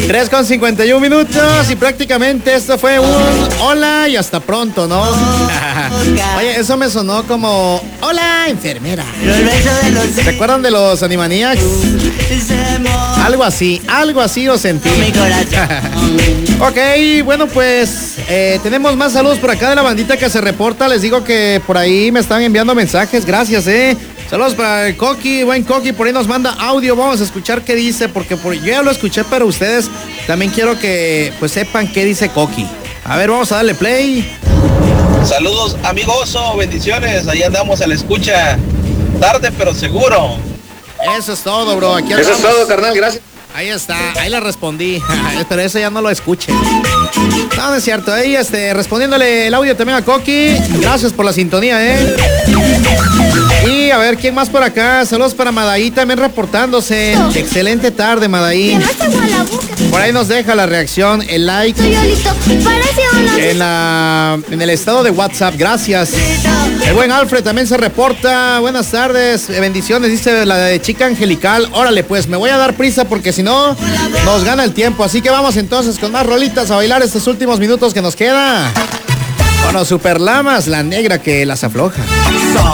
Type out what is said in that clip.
3:51 y prácticamente esto fue un hola y hasta pronto, ¿no? Oye, eso me sonó como hola, enfermera. ¿Se acuerdan de los Animaniacs? Algo así lo sentí. Ok, bueno, pues tenemos más saludos por acá de la bandita que se reporta. Les digo que por ahí me están enviando mensajes. Gracias, Saludos para el Coqui, buen Coqui, por ahí nos manda audio. Vamos a escuchar qué dice, porque yo ya lo escuché, pero ustedes también quiero que pues sepan qué dice Coqui. A ver, vamos a darle play. Saludos, amigoso, bendiciones. Ahí andamos a la escucha. Tarde, pero seguro. Eso es todo, bro. Aquí andamos. Eso es todo, carnal, gracias. Ahí está, ahí le respondí. Pero eso ya no lo escuche. No, no es cierto. Ahí respondiéndole el audio también a Coqui. Gracias por la sintonía, Y a ver, ¿quién más por acá? Saludos para Madaí también reportándose. Excelente tarde, Madaí. Por ahí nos deja la reacción, el like. En el estado de WhatsApp, gracias. El buen Alfred también se reporta. Buenas tardes, bendiciones, dice la de chica angelical. Órale, pues me voy a dar prisa porque si no nos gana el tiempo. Así que vamos entonces con más rolitas a bailar estos últimos minutos que nos queda. Bueno, Super Lamas, la negra que las afloja.